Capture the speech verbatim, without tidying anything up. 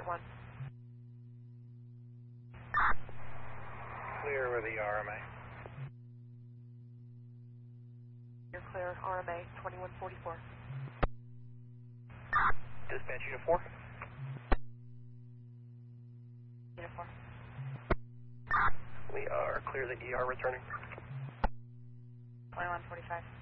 one. Clear with the R M A. You're clear, R M A twenty-one forty-four. Dispatch Unit four. Unit four. We are clear the E R returning. twenty-one forty-five.